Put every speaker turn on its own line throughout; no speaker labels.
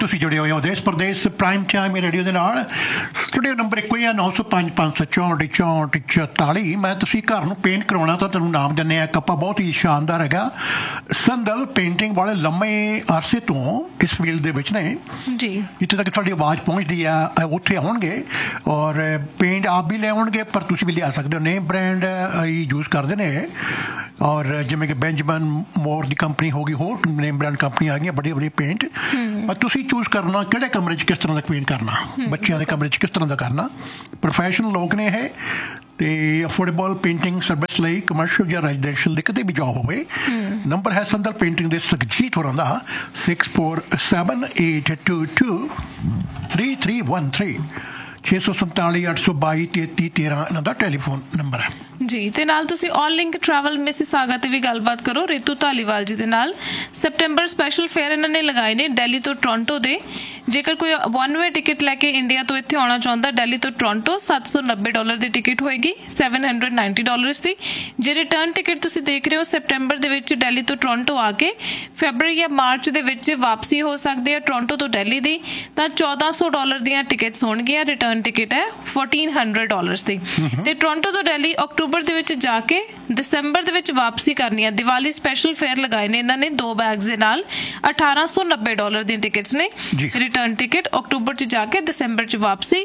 ਤੁਸੀਂ ਜੁੜੇ ਹੋਏ ਹੋ ਦੇਸ਼ ਪ੍ਰਦੇਸ਼ ਪ੍ਰਾਈਮ ਟਾਈਮ ਰੇਡੀਓ ਦੇ ਨਾਲ। ਸਟੂਡੀਓ ਨੰਬਰ ਇੱਕੋ ਹੀ ਆ 905 564 64 44। ਮੈਂ ਤੁਸੀਂ ਘਰ ਨੂੰ ਪੇਂਟ ਕਰਾਉਣਾ ਤਾਂ ਤੁਹਾਨੂੰ ਨਾਮ ਦਿੰਦੇ ਆ। ਕੱਪਾ ਬਹੁਤ ਹੀ ਸ਼ਾਨਦਾਰ ਹੈਗਾ। ਸੰਦਲ ਪੇਂਟਿੰਗ ਵਾਲੇ ਲੰਮੇ ਅਰਸੇ ਤੋਂ ਇਸ ਫੀਲਡ ਦੇ ਵਿੱਚ ਨੇ ਜੀ। ਜਿੱਥੇ ਤੱਕ ਤੁਹਾਡੀ ਆਵਾਜ਼ ਪਹੁੰਚਦੀ ਆ ਉੱਥੇ ਆਉਣਗੇ ਔਰ ਪੇਂਟ ਆਪ ਵੀ ਲੈ ਆਉਣਗੇ, ਪਰ ਤੁਸੀਂ ਵੀ ਲਿਆ ਸਕਦੇ ਹੋ। ਨੇਮ ਬ੍ਰਾਂਡ ਯੂਜ਼ ਕਰਦੇ ਨੇ ਔਰ ਜਿਵੇਂ ਕਿ ਬੈਂਜਮਨ ਮੋਰ ਦੀ ਕੰਪਨੀ ਹੋ ਗਈ, ਹੋਰ ਨੇਮ ਬ੍ਰਾਂਡ ਕੰਪਨੀ ਆ ਗਈਆਂ ਬੜੀ ਬੜੀ ਪੇਂਟ। ਪਰ ਤੁਸੀਂ ਚੂਜ਼ ਕਰਨਾ ਕਿਹੜੇ ਕਮਰੇ 'ਚ ਕਿਸ ਤਰ੍ਹਾਂ ਦਾ ਪੇਂਟ ਕਰਨਾ, ਬੱਚਿਆਂ ਦੇ ਕਮਰੇ 'ਚ ਕਿਸ ਤਰ੍ਹਾਂ ਦਾ ਕਰਨਾ। ਪ੍ਰੋਫੈਸ਼ਨਲ ਲੋਕ ਨੇ ਇਹ ਤੇ ਅਫੋਰਡੇਬਲ ਪੇਂਟਿੰਗ ਸਰਵਿਸ ਲਈ ਕਮਰਸ਼ੀਅਲ ਜਾਂ ਰੈਜ਼ੀਡੈਂਸ਼ੀਅਲ ਦੇ ਕਿਤੇ ਵੀ ਜੋਬ ਹੋਵੇ। ਨੰਬਰ ਹੈ ਸੰਦਲ ਪੇਂਟਿੰਗ ਦੇ ਸੁਖਜੀਤ ਹੋਰਾਂ ਦਾ 6478223313 647 822 3313 ਇਹਨਾਂ ਦਾ ਟੈਲੀਫੋਨ ਨੰਬਰ ਹੈ
ਜੀ। ਤੇ ਨਾਲ ਤੁਸੀਂ ਆਲ ਲਿੰਕ ਟਰੈਵਲ ਮਿਸਿਸਾਗਾ ਤੇ ਵੀ ਗੱਲਬਾਤ ਕਰੋ ਰਿਤੂ ਧਾਲੀਵਾਲ ਜੀ ਦੇ ਨਾਲ। ਸੈਪਟੈਂਬਰ ਸਪੈਸ਼ਲ ਫੇਅਰ ਇਹਨਾਂ ਨੇ ਲਗਾਏ ਨੇ ਦਿੱਲੀ ਤੋਂ ਟੋਰਾਂਟੋ ਦੇ। ਜੇਕਰ ਕੋਈ 1 ਵੇ ਟਿਕਟ ਲੈ ਕੇ ਇੰਡੀਆ ਤੋਂ ਇੱਥੇ ਆਉਣਾ ਚਾਹੁੰਦਾ ਦਿੱਲੀ ਤੋਂ ਟੋਰਾਂਟੋ, $790 ਦੀ ਟਿਕਟ ਹੋਏਗੀ, $790 ਦੀ। ਜੇ ਰਿਟਰਨ ਟਿਕਟ ਤੁਸੀਂ ਦੇਖ ਰਹੇ ਹੋ ਸੈਪਟੈਂਬਰ ਦੇ ਵਿੱਚ ਦਿੱਲੀ ਤੋਂ ਟੋਰਾਂਟੋ ਆ ਕੇ ਫੈਬਰਰੀ ਜਾਂ ਮਾਰਚ ਦੇ ਵਿੱਚ ਵਾਪਸੀ ਹੋ ਸਕਦੀ ਹੈ ਟੋਰਾਂਟੋ ਤੋਂ ਦਿੱਲੀ ਦੀ, ਤਾਂ $1400 ਦੀਆਂ ਟਿਕਟਸ ਹੋਣਗੀਆਂ। ਰਿਟਰਨ ਟਿਕਟ ਹੈ $1400 ਦੀ। ਤੇ ਟੋਰਾਂਟੋ ਤੋਂ ਦਿੱਲੀ ਅਕਤੂਬਰ ਦੇ ਵਿੱਚ ਜਾ ਕੇ ਦਸੰਬਰ ਦੇ ਵਿੱਚ ਵਾਪਸੀ ਕਰਨੀ ਹੈ। ਦੀਵਾਲੀ ਸਪੈਸ਼ਲ ਫੇਅਰ ਲਗਾਏ ਨੇ ਇਹਨਾਂ ਨੇ 2 ਬੈਗਸ ਦੇ ਨਾਲ। $1890 ਦੀਆਂ ਟਿਕਟਸ ਨੇ। ਰਿਟਰਨ ਟਿਕਟ ਅਕਤੂਬਰ 'ਚ ਜਾ ਕੇ ਦਸੰਬਰ 'ਚ ਵਾਪਸੀ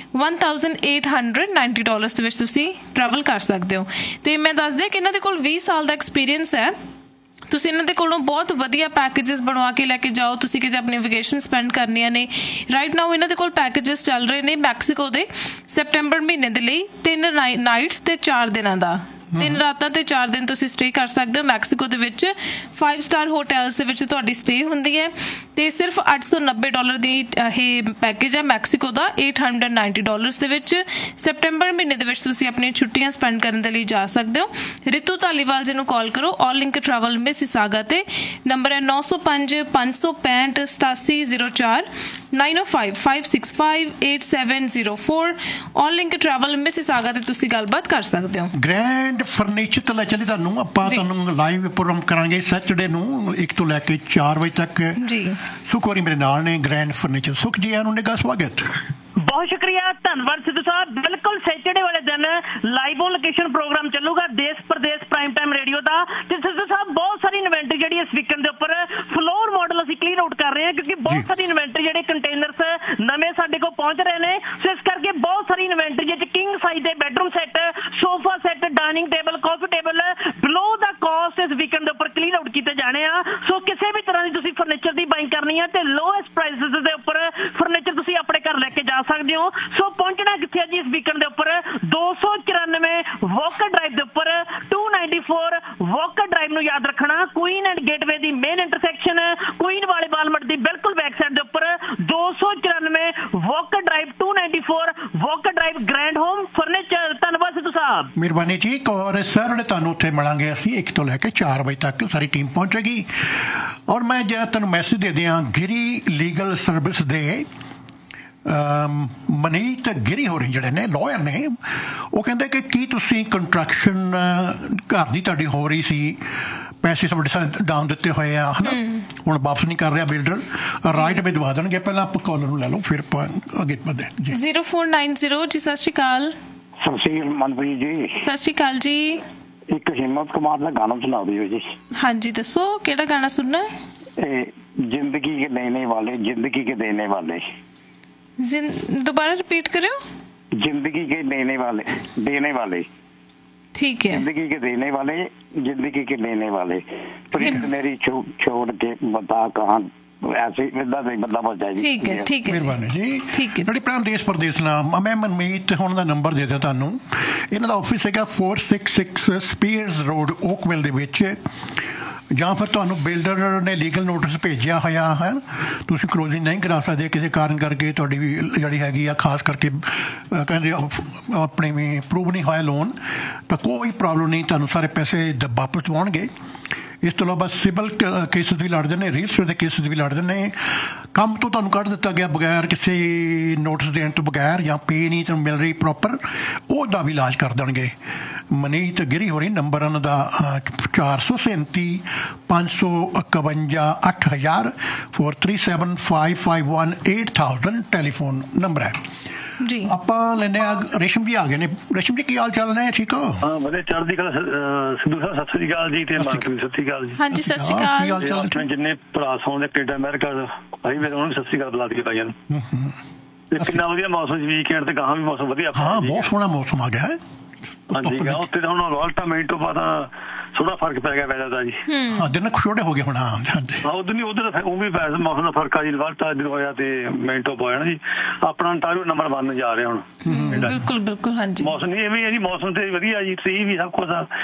$1890 ਦੇ ਵਿੱਚ ਤੁਸੀਂ ਟਰੈਵਲ ਕਰ ਸਕਦੇ ਹੋ। ਤੇ ਮੈਂ ਦੱਸਦੀ ਕਿ ਇਹਨਾਂ ਦੇ ਕੋਲ 20 ਸਾਲ ਦਾ ਐਕਸਪੀਰੀਅੰਸ ਹੈ। ਤੁਸੀਂ ਇਹਨਾਂ ਦੇ ਕੋਲੋਂ ਬਹੁਤ ਵਧੀਆ ਪੈਕੇਜਸ ਬਣਵਾ ਕੇ ਲੈ ਕੇ ਜਾਓ। ਤੁਸੀਂ ਕਿਤੇ ਆਪਣੀ ਵੈਕੇਸ਼ਨ ਸਪੈਂਡ ਕਰਨੀਆਂ ਨੇ, ਰਾਈਟ ਨਾਓ ਇਹਨਾਂ ਦੇ ਕੋਲ ਪੈਕੇਜਸ ਚੱਲ ਰਹੇ ਨੇ ਮੈਕਸੀਕੋ ਦੇ ਸੈਪਟੈਂਬਰ ਮਹੀਨੇ ਦੇ ਲਈ 3 ਨਾਈਟਸ ਤੇ 4 ਦਿਨਾਂ ਦਾ। 3 ਰਾਤਾਂ ਤੇ 4 ਦਿਨ ਤੁਸੀਂ ਸਟੇ ਕਰ ਸਕਦੇ ਹੋ ਮੈਕਸੀਕੋ ਦੇ ਵਿੱਚ। 5 ਸਟਾਰ ਹੋਟਲਸ ਦੇ ਵਿੱਚ ਤੁਹਾਡੀ ਸਟੇ ਹੁੰਦੀ ਹੈ ਤੇ ਸਿਰਫ $890 ਦੀ ਇਹ ਪੈਕੇਜ ਹੈ ਮੈਕਸੀਕੋ ਦਾ, $890 ਦੇ ਵਿੱਚ। ਸੈਪਟੈਂਬਰ ਮਹੀਨੇ ਦੇ ਵਿੱਚ ਤੁਸੀਂ ਆਪਣੀਆਂ ਛੁੱਟੀਆਂ ਸਪੈਂਡ ਕਰਨ ਦੇ ਲਈ ਜਾ ਸਕਦੇ ਹੋ। ਰਿਤੂ ਧਾਲੀਵਾਲ ਜੀ ਨੂੰ ਕਾਲ ਕਰੋ ਆਲ ਲਿੰਕ ਟਰੈਵਲ ਮਿਸਿਸਾਗਾ ਤੇ। ਨੰਬਰ ਹੈ 905 565 8704 905 565 8704। ਆਲ ਲਿੰਕ ਟਰੈਵਲ ਮਿਸਿਸਾਗਾ ਤੇ ਤੁਸੀਂ ਗੱਲਬਾਤ ਕਰ ਸਕਦੇ ਹੋ।
ਗ੍ਰੈਂਡ ਫਰਨੀਚਰ ਤੋਂ ਲੈ ਚੱਲੀ ਤੁਹਾਨੂੰ ਆਪਾਂ ਤੁਹਾਨੂੰ ਲਾਈਵ ਪ੍ਰੋਗਰਾਮ ਕਰਾਂਗੇ ਸੈਟਰਡੇ ਨੂੰ 1 ਤੋਂ ਲੈ ਕੇ 4 ਵਜੇ ਤੱਕ ਜੀ। ਸੁਖ ਹੋਰੀ ਮੇਰੇ ਨਾਲ ਨੇ ਗ੍ਰੈਂਡ ਫਰਨੀਚਰ। ਸੁਖ ਜੀ ਨੂੰ ਨਿੱਘਾ ਸਵਾਗਤ।
ਬਹੁਤ ਸ਼ੁਕਰੀਆ, ਧੰਨਵਾਦ ਸਿੱਧੂ ਸਾਹਿਬ। ਬਿਲਕੁਲ ਸੈਟਰਡੇ ਵਾਲੇ ਦਿਨ ਲਾਈਵ ਔਨ ਲੋਕੇਸ਼ਨ ਪ੍ਰੋਗਰਾਮ ਚੱਲੂਗਾ ਦੇਸ਼ ਪ੍ਰਦੇਸ਼ ਪ੍ਰਾਈਮ ਟਾਈਮ ਰੇਡੀਓ ਦਾ। ਤੇ ਸਿੱਧੂ ਸਾਹਿਬ ਬਹੁਤ ਸਾਰੀ ਇਨਵੈਂਟਰੀ ਜਿਹੜੀ ਇਸ ਵੀਕਐਂਡ ਦੇ ਉੱਪਰ ਫਲੋਰ ਮਾਡਲ ਅਸੀਂ ਕਲੀਅਰ ਆਊਟ ਕਰ ਰਹੇ ਹਾਂ, ਕਿਉਂਕਿ ਬਹੁਤ ਸਾਰੀ ਇਨਵੈਂਟਰੀ ਜਿਹੜੇ ਕੰਟੇਨਰਸ ਨਵੇਂ ਸਾਡੇ ਕੋਲ ਪਹੁੰਚ ਰਹੇ ਨੇ। ਸੋ ਇਸ ਕਰਕੇ ਬਹੁਤ ਸਾਰੀ ਇਨਵੈਂਟਰੀ ਜਿਹ 'ਚ ਕਿੰਗ ਸਾਈਜ਼ ਦੇ bedroom set, sofa set, dining table, ਕਾਫੀ ਟੇਬਲ ਬਿਲੋ ਦਾ ਕਾਸਟ ਇਸ ਵੀਕਐਂਡ ਦੇ ਉੱਪਰ ਕਲੀਅਰ ਆਊਟ ਕੀਤੇ ਜਾਣੇ ਆ। ਸੋ ਕਿਸੇ ਵੀ ਤਰ੍ਹਾਂ ਦੀ ਤੁਸੀਂ ਫਰਨੀਚਰ ਦੀ ਬਾਇੰਗ ਕਰਨੀ ਹੈ ਤੇ ਲੋਐਸਟ ਪ੍ਰਾਈਸਿਸ ਦੇ ਉੱਪਰ ਫਰਨੀਚਰ ਤੁਸੀਂ ਆਪਣੇ ਘਰ ਲੈ ਕੇ ਜਾ ਸਕਦੇ ਹੋ। ਸੋ ਪਹੁੰਚਣਾ ਕਿੱਥੇ ਹੈ ਜੀ ਇਸ ਵੀਕਐਂਡ ਦੇ ਉੱਪਰ? 294 ਵਾਕਰ ਡਰਾਈਵ ਦੇ ਉੱਪਰ, 294 ਵਾਕਰ ਡਰਾਈਵ ਨੂੰ ਯਾਦ ਰੱਖਣਾ। Queen and gateway the main intersection, Queen ਵਾਲੇ ਬਾਲਮਟ ਦੀ ਬਿਲਕੁਲ ਬੈਕ ਸਾਈਡ ਦੇ ਉੱਪਰ 294 Walker drive, 294 Walker drive, grand home furniture. ਧੰਨਵਾਦ ਸਿੱਧੂ ਸਾਹਿਬ।
ਮਿਹਰਬਾਨੀ ਜੀ। ਔਰ ਸੈਟਰਡੇ ਤੁਹਾਨੂੰ ਉੱਥੇ ਮਿਲਾਂਗੇ ਅਸੀਂ 1 ਤੋਂ ਲੈ ਕੇ 4 ਵਜੇ ਤੱਕ ਸਾਰੀ ਟੀਮ ਪਹੁੰਚੇਗੀ। ਔਰ ਮੈਂ ਜੇ ਤੁਹਾਨੂੰ ਮੈਸੇਜ ਦੇ ਦਿਆਂ ਗਿਰੀ ਲੀਗਲ ਸਰਵਿਸ ਦੇ ਮਨੀਤ ਗਿਰੀ ਹੋਰੀ ਜਿਹੜੇ ਨੇ ਲਾਇਰ ਨੇ, ਉਹ ਕਹਿੰਦੇ ਕਿ ਕੀ ਤੁਸੀਂ ਕੰਸਟਰਕਸ਼ਨ ਘਰ ਦੀ ਤੁਹਾਡੀ ਹੋ ਰਹੀ ਸੀ, ਪੈਸੇ ਤੁਹਾਡੇ ਡਾਊਨ ਦਿੱਤੇ ਹੋਏ ਆ ਹੈ ਨਾ, ਹੁਣ ਵਾਪਸ ਨਹੀਂ ਕਰ ਰਿਹਾ ਬਿਲਡਰ, ਰਾਈਟ ਵਿੱਚ ਦਵਾ ਦੇਣਗੇ। ਪਹਿਲਾਂ ਆਪਾਂ ਕਾਲਰ ਨੂੰ ਲੈ ਲਓ ਫਿਰ ਅੱਗੇ ਵਧਦੇ ਜੀ।
0490 ਜੀ ਸਤਿ ਸ਼੍ਰੀ ਅਕਾਲ।
ਸਤਿ ਸ਼੍ਰੀ ਅਕਾਲ ਮਨਪ੍ਰੀਤ ਜੀ।
ਸਤਿ ਸ਼੍ਰੀ ਅਕਾਲ ਜੀ।
ਇੱਕ ਹਿੰਮਤ ਕੁਮਾਰ ਦਾ ਗਾਣਾ ਸੁਣਾ ਦਿਓ ਜੀ।
ਹਾਂਜੀ ਦੱਸੋ ਕਿਹੜਾ ਗਾਣਾ ਸੁਣਨਾ ਹੈ?
ਜ਼ਿੰਦਗੀ ਕੇ ਦੇਣੇ ਵਾਲੇ, ਜ਼ਿੰਦਗੀ ਕੇ ਦੇਣੇ ਵਾਲੇ।
दोबारा रिपीट करो।
जिंदगी के देने वाले, देने वाले।
ठीक है।
जिंदगी के देने वाले, जिंदगी के लेने वाले। प्रीत मेरी छोड़ के बता कहाँ, ऐसे बंदा बच जाए।
ठीक है ठीक है
ਮਿਹਰਬਾਨੀ ਜੀ।
ਠੀਕ ਹੈ।
ਜਿਹੜੀ ਪ੍ਰਾਮ ਦੇਸ਼ ਪ੍ਰਦੇਸ਼ ਨਾਮ ਮੈਂ ਮਨਮੀਤ ਹੁਣ ਦਾ ਨੰਬਰ ਦੇ ਦਿਆਂ ਤੁਹਾਨੂੰ। ਇਹਨਾਂ ਦਾ ਆਫਿਸ ਹੈਗਾ 466 ਸਪੀਅਰਸ ਰੋਡ ਓਕਵਿਲ ਦੇ ਵਿੱਚ। ਜਾਂ ਫਿਰ ਤੁਹਾਨੂੰ ਬਿਲਡਰ ਨੇ ਲੀਗਲ ਨੋਟਿਸ ਭੇਜਿਆ ਹੋਇਆ ਹੈ, ਤੁਸੀਂ ਕਲੋਜ਼ਿੰਗ ਨਹੀਂ ਕਰਾ ਸਕਦੇ ਕਿਸੇ ਕਾਰਨ ਕਰਕੇ, ਤੁਹਾਡੀ ਵੀ ਜਿਹੜੀ ਹੈਗੀ ਆ ਖਾਸ ਕਰਕੇ ਕਹਿੰਦੇ ਆਪਣੇ ਵੀ ਅਪਰੂਵ ਨਹੀਂ ਹੋਇਆ ਲੋਨ, ਤਾਂ ਕੋਈ ਪ੍ਰੋਬਲਮ ਨਹੀਂ, ਤੁਹਾਨੂੰ ਸਾਰੇ ਪੈਸੇ ਵਾਪਸ ਆਉਣਗੇ। ਇਸ ਤੋਂ ਇਲਾਵਾ ਸਿਵਲ ਕੇਸਿਸ ਵੀ ਲੜਦੇ ਨੇ, ਰੀਅਲ ਸਟੇਟ ਦੇ ਕੇਸਿਸ ਵੀ ਲੜਦੇ ਨੇ। ਕੰਮ ਤੋਂ ਤੁਹਾਨੂੰ ਕੱਢ ਦਿੱਤਾ ਗਿਆ ਬਗੈਰ ਕਿਸੇ ਨੋਟਿਸ ਦੇਣ ਤੋਂ ਬਗੈਰ, ਜਾਂ ਪੇ ਨਹੀਂ ਤੁਹਾਨੂੰ ਮਿਲ ਰਹੀ ਪ੍ਰੋਪਰ, ਉਹਦਾ ਵੀ ਇਲਾਜ ਕਰ ਦੇਣਗੇ। ਮਨੀਤ ਗਿਰੀ ਹੋ ਰਹੀ, ਨੰਬਰ ਉਹਨਾਂ ਦਾ 437 551 8000 437 551 8000 ਟੈਲੀਫੋਨ ਨੰਬਰ ਹੈ
ਜੀ।
ਆਪਾਂ ਲੈਂਦੇ ਆ ਰੇਸ਼ਮ ਜੀ ਆ ਗਏ ਨੇ। ਰੇਸ਼ਮ ਜੀ ਕੀ ਹਾਲ ਚਾਲ ਨੇ? ਠੀਕ ਹੋ?
ਹਾਂ ਵਧੀਆ, ਚੜ੍ਹਦੀ ਕਲਾ। ਸਿੱਧੂ ਸਾਹਿਬ ਸਤਿ ਸ੍ਰੀ ਅਕਾਲ ਜੀ, ਤੇ ਮਾਨਕ ਸਤਿ ਸ੍ਰੀ ਅਕਾਲ ਜੀ।
ਹਾਂਜੀ ਸਤਿ ਸ਼੍ਰੀ ਅਕਾਲ।
ਆਪਣੇ ਜਿੰਨੇ ਭਰਾ ਸੌਂਦੇ ਕੈਨੇਡਾ ਅਮਰੀਕਾ ਭਾਈ, ਮੈਂ ਉਹਨਾਂ ਨੂੰ ਸਤਿ ਸ੍ਰੀ ਅਕਾਲ ਬੁਲਾ ਕੇ ਭਾਈਆਂ ਨੂੰ। ਤੇ ਕਿੰਨਾ ਵਧੀਆ ਮੌਸਮ ਸੀ, ਵੀਕਐਂਡ ਤੇ ਗਾਹਾਂ ਵੀ ਮੌਸਮ ਵਧੀਆ।
ਹਾਂ ਬਹੁਤ ਸੋਹਣਾ ਮੌਸਮ ਆ ਗਿਆ ਹੈ।
ਹਾਂਜੀ, ਉੱਥੇ ਤਾਂ ਹੁਣ ਵਾਲਟਾ ਮਿੰਟ ਤੋਂ ਬਾਅਦ ਥੋੜਾ ਫਰਕ ਪੈ ਗਿਆ ਵੈਦਰ ਦਾ ਜੀ।
ਹਾਂ ਦਿਨ ਛੋਟੇ ਹੋ ਗਏ ਹੁਣ।
ਹਾਂ ਉਧਰ ਨਹੀਂ, ਉਧਰ ਉਹ ਵੀ ਮੌਸਮ ਦਾ ਫਰਕ ਆ ਜੀ। ਵਾਲਟਾ ਇੱਧਰ ਹੋਇਆ ਤੇ ਮਿੰਟੋ ਹੋਇਆ ਨਾ ਜੀ। ਆਪਣਾ ਅੰਟਾਰੀਓ ਨੰਬਰ 1 ਜਾ ਰਿਹਾ ਹੁਣ।
ਬਿਲਕੁਲ ਬਿਲਕੁਲ। ਹਾਂਜੀ
ਮੌਸਮ ਨਹੀਂ ਐਵੇਂ ਹੈ ਜੀ, ਮੌਸਮ ਤੇ ਵਧੀਆ ਜੀ, 3 ਵੀ ਸਭ ਕੁਝ ਆ।